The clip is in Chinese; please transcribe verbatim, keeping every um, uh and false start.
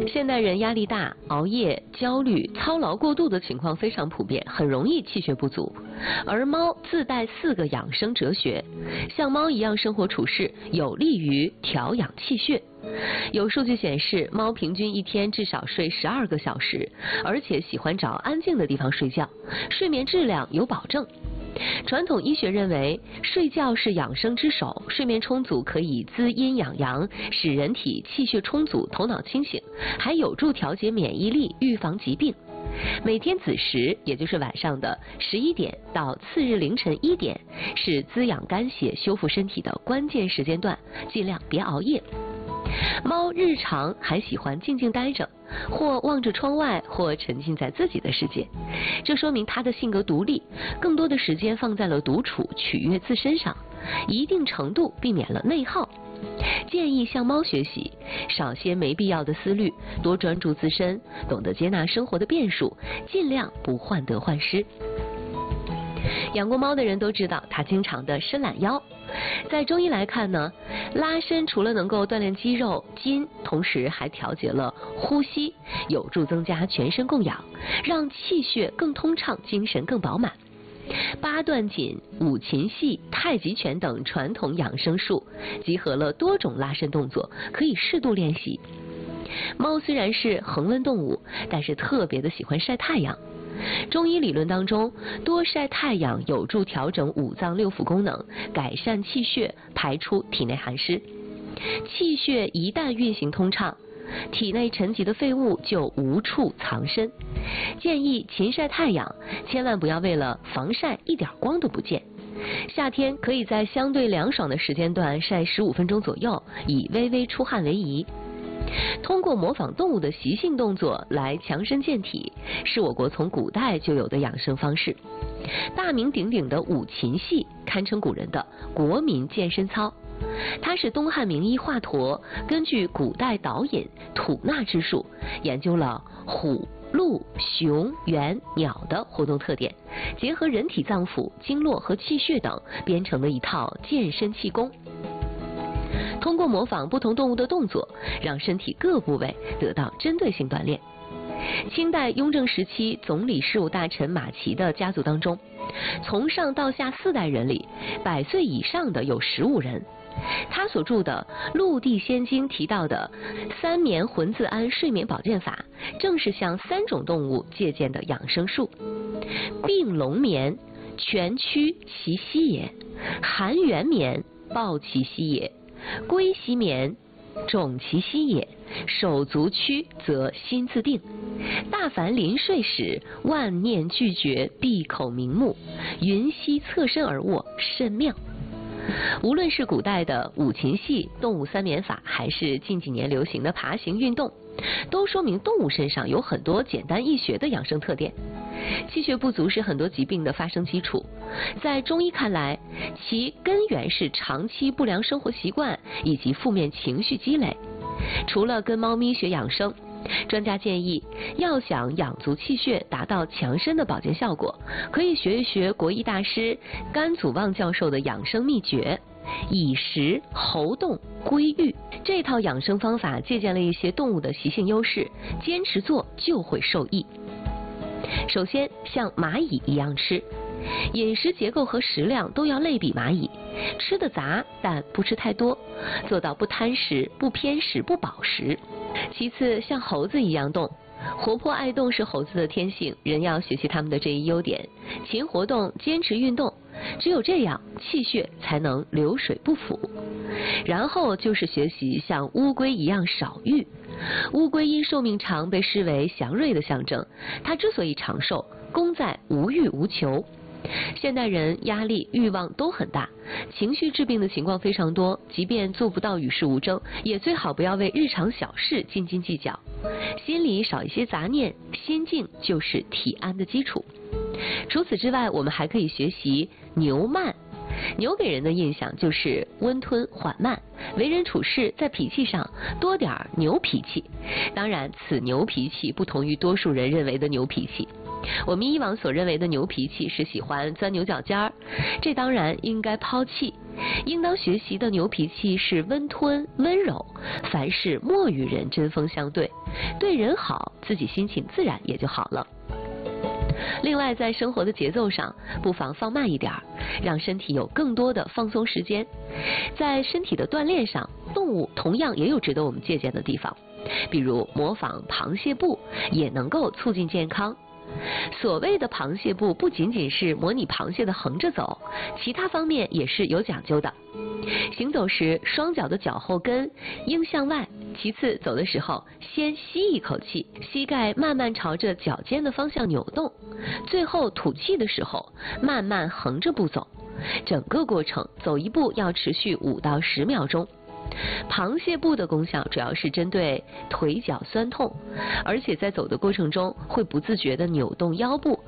现代人压力大、熬夜、焦虑、操劳过度的情况非常普遍，很容易气血不足。而猫自带四个养生哲学，像猫一样生活处事，有利于调养气血。有数据显示，猫平均一天至少睡十二个小时，而且喜欢找安静的地方睡觉，睡眠质量有保证。传统医学认为，睡觉是养生之首，睡眠充足可以滋阴养阳，使人体气血充足，头脑清醒，还有助调节免疫力，预防疾病。每天子时，也就是晚上的十一点到次日凌晨一点，是滋养肝血、修复身体的关键时间段，尽量别熬夜。猫日常还喜欢静静待着，或望着窗外，或沉浸在自己的世界。这说明它的性格独立，更多的时间放在了独处、取悦自身上，一定程度避免了内耗。建议向猫学习，少些没必要的思虑，多专注自身，懂得接纳生活的变数，尽量不患得患失。养过猫的人都知道，它经常的伸懒腰。在中医来看呢，拉伸除了能够锻炼肌肉筋，同时还调节了呼吸，有助增加全身供氧，让气血更通畅，精神更饱满。八段锦、五禽戏、太极拳等传统养生术集合了多种拉伸动作，可以适度练习。猫虽然是恒温动物，但是特别的喜欢晒太阳。中医理论当中，多晒太阳有助调整五脏六腑功能，改善气血，排出体内寒湿。气血一旦运行通畅，体内沉积的废物就无处藏身。建议勤晒太阳，千万不要为了防晒一点光都不见。夏天可以在相对凉爽的时间段晒十五分钟左右，以微微出汗为宜。通过模仿动物的习性动作来强身健体，是我国从古代就有的养生方式。大名鼎鼎的五禽戏堪称古人的国民健身操。它是东汉名医华佗根据古代导引、吐纳之术，研究了虎、鹿、熊、猿、鸟的活动特点，结合人体脏腑、经络和气血等，编成了一套健身气功。通过模仿不同动物的动作，让身体各部位得到针对性锻炼。清代雍正时期总理事务大臣马齐的家族当中，从上到下四代人里，百岁以上的有十五人。他所著的《陆地仙经》提到的三眠浑自安睡眠保健法，正是向三种动物借鉴的养生术。病龙眠，全屈其息也；寒元眠，抱其息也；归息眠，种其息也。手足屈，则心自定。大凡临睡时，万念俱绝，闭口明目，云溪侧身而卧，甚妙。无论是古代的五禽戏、动物三眠法，还是近几年流行的爬行运动，都说明动物身上有很多简单易学的养生特点。气血不足是很多疾病的发生基础，在中医看来，其根源是长期不良生活习惯以及负面情绪积累。除了跟猫咪学养生，专家建议，要想养足气血，达到强身的保健效果，可以学一学国医大师甘祖望教授的养生秘诀——以食喉动归郁。这套养生方法借鉴了一些动物的习性优势，坚持做就会受益。首先，像蚂蚁一样吃，饮食结构和食量都要类比蚂蚁，吃的杂但不吃太多，做到不贪食、不偏食、不饱食。其次，像猴子一样动，活泼爱动是猴子的天性，人要学习他们的这一优点，勤活动，坚持运动，只有这样，气血才能流水不腐。然后就是学习像乌龟一样少欲。乌龟因寿命长被视为祥瑞的象征，它之所以长寿，功在无欲无求。现代人压力、欲望都很大，情绪致病的情况非常多，即便做不到与世无争，也最好不要为日常小事斤斤计较，心里少一些杂念，心静就是体安的基础。除此之外，我们还可以学习牛慢。牛给人的印象就是温吞缓慢，为人处事在脾气上多点牛脾气。当然，此牛脾气不同于多数人认为的牛脾气。我们以往所认为的牛脾气是喜欢钻牛角尖儿，这当然应该抛弃。 应当学习的牛脾气是温吞温柔，凡事莫与人针锋相对，对人好，自己心情自然也就好了。另外，在生活的节奏上，不妨放慢一点儿，让身体有更多的放松时间。在身体的锻炼上，动物同样也有值得我们借鉴的地方，比如模仿螃蟹步，也能够促进健康。所谓的螃蟹步不仅仅是模拟螃蟹的横着走，其他方面也是有讲究的。行走时，双脚的脚后跟应向外，其次走的时候先吸一口气，膝盖慢慢朝着脚尖的方向扭动，最后吐气的时候慢慢横着步走。整个过程走一步要持续五到十秒钟。螃蟹步的功效主要是针对腿脚酸痛，而且在走的过程中会不自觉地扭动腰部，